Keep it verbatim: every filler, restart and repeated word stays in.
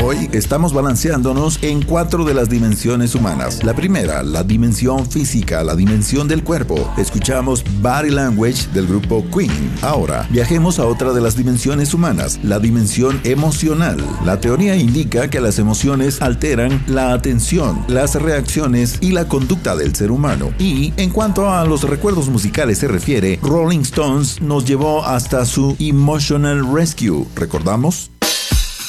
Hoy estamos balanceándonos en cuatro de las dimensiones humanas. La primera, la dimensión física, la dimensión del cuerpo. Escuchamos Body Language del grupo Queen. Ahora, viajemos a otra de las dimensiones humanas, la dimensión emocional. La teoría indica que las emociones alteran la atención, las reacciones y la conducta del ser humano. Y en cuanto a los recuerdos musicales se refiere, Rolling Stones nos llevó hasta su Emotional Rescue. ¿Recordamos?